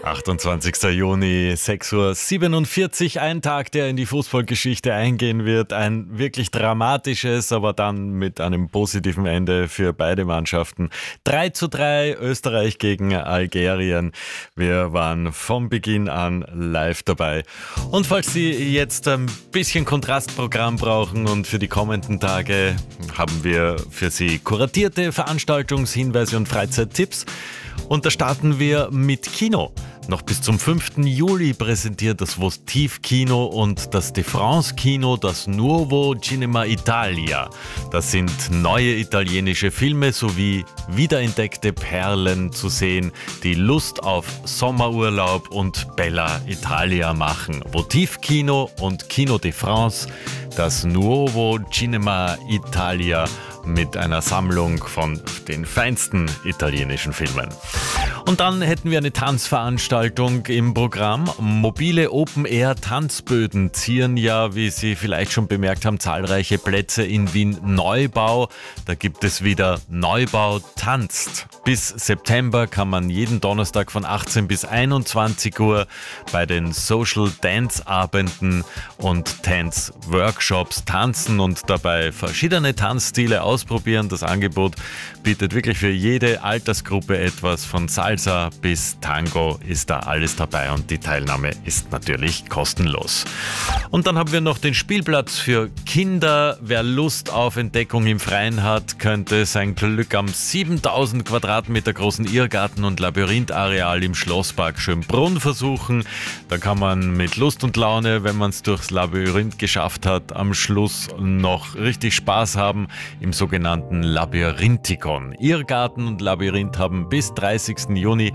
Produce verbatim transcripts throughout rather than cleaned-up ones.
achtundzwanzigster Juni, sechs Uhr siebenundvierzig, ein Tag, der in die Fußballgeschichte eingehen wird. Ein wirklich dramatisches, aber dann mit einem positiven Ende für beide Mannschaften. drei zu drei, Österreich gegen Algerien. Wir waren vom Beginn an live dabei. Und falls Sie jetzt ein bisschen Kontrastprogramm brauchen und für die kommenden Tage haben wir für Sie kuratierte Veranstaltungshinweise und Freizeittipps. Und da starten wir mit Kino. Noch bis zum fünften Juli präsentiert das Votiv-Kino und das De France-Kino das Nuovo Cinema Italia. Das sind neue italienische Filme sowie wiederentdeckte Perlen zu sehen, die Lust auf Sommerurlaub und Bella Italia machen. Votiv-Kino und Kino de France, das Nuovo Cinema Italia mit einer Sammlung von den feinsten italienischen Filmen. Und dann hätten wir eine Tanzveranstaltung im Programm. Mobile Open-Air-Tanzböden zieren ja, wie Sie vielleicht schon bemerkt haben, zahlreiche Plätze in Wien-Neubau. Da gibt es wieder Neubau tanzt. Bis September kann man jeden Donnerstag von achtzehn bis einundzwanzig Uhr bei den Social Dance Abenden und Dance Workshops tanzen und dabei verschiedene Tanzstile ausprobieren. Das Angebot bietet wirklich für jede Altersgruppe etwas. Von Salsa bis Tango ist da alles dabei und die Teilnahme ist natürlich kostenlos. Und dann haben wir noch den Spielplatz für Kinder. Wer Lust auf Entdeckung im Freien hat, könnte sein Glück am siebentausend Quadratmeter großen Irrgarten- und Labyrinthareal im Schlosspark Schönbrunn versuchen. Da kann man mit Lust und Laune, wenn man es durchs Labyrinth geschafft hat, am Schluss noch richtig Spaß haben im sogenannten Labyrinthigon. Irrgarten und Labyrinth haben bis dreißigsten Juni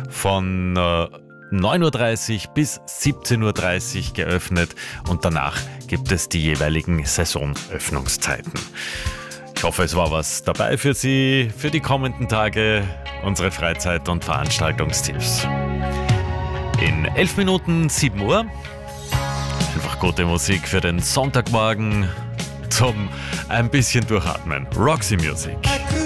von äh, neun Uhr dreißig bis siebzehn Uhr dreißig geöffnet und danach gibt es die jeweiligen Saisonöffnungszeiten. Ich hoffe, es war was dabei für Sie für die kommenden Tage, unsere Freizeit- und Veranstaltungstipps. In elf Minuten sieben Uhr. Einfach gute Musik für den Sonntagmorgen zum ein bisschen durchatmen. Roxy Music.